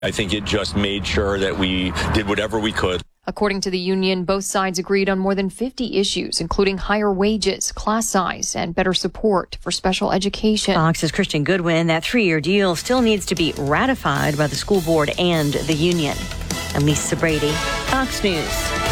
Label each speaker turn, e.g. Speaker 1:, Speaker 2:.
Speaker 1: I think it just made sure that we did whatever we could.
Speaker 2: According to the union, both sides agreed on more than 50 issues, including higher wages, class size, and better support for special education.
Speaker 3: Fox's Christian Goodwin, that 3-year deal still needs to be ratified by the school board and the union. I'm Lisa Brady, Fox News.